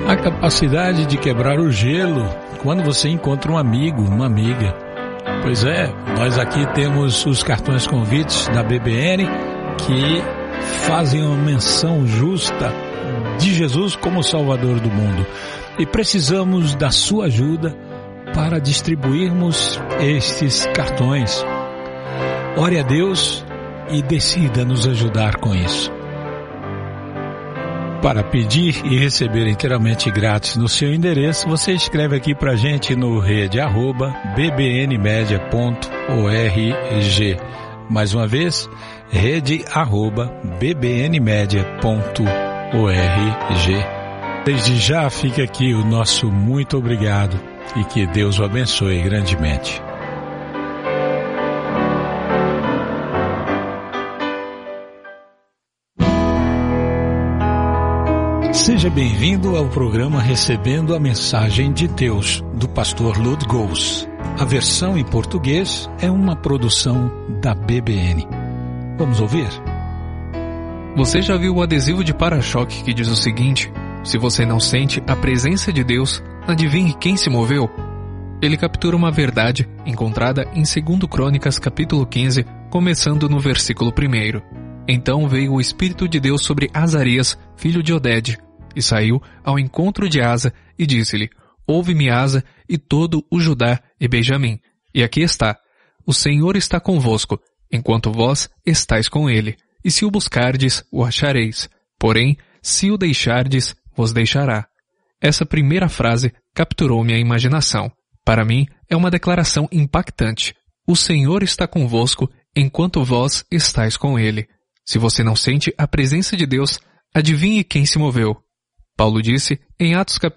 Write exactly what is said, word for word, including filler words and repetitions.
A capacidade de quebrar o gelo quando você encontra um amigo, uma amiga. Pois é, nós aqui temos os cartões convites da B B N que fazem uma menção justa de Jesus como Salvador do mundo. E precisamos da sua ajuda para distribuirmos estes cartões. Ore a Deus e decida nos ajudar com isso. Para pedir e receber inteiramente grátis no seu endereço, você escreve aqui pra gente no rede arroba b b n media ponto org. Mais uma vez, rede arroba b b n media ponto org. Desde já fica aqui o nosso muito obrigado e que Deus o abençoe grandemente. Seja bem-vindo ao programa Recebendo a Mensagem de Deus, do pastor Lud Gous. A versão em português é uma produção da B B N. Vamos ouvir? Você já viu o adesivo de para-choque que diz o seguinte: se você não sente a presença de Deus, adivinhe quem se moveu? Ele captura uma verdade encontrada em Segundo Crônicas capítulo quinze, começando no versículo primeiro. Então veio o Espírito de Deus sobre Azarias, filho de Oded, e saiu ao encontro de Asa e disse-lhe: ouve-me, Asa, e todo o Judá e Benjamim. E aqui está: o Senhor está convosco, enquanto vós estáis com ele. E se o buscardes, o achareis. Porém, se o deixardes, vos deixará. Essa primeira frase capturou minha imaginação. Para mim, é uma declaração impactante. O Senhor está convosco, enquanto vós estáis com ele. Se você não sente a presença de Deus, adivinhe quem se moveu. Paulo disse em Atos capítulo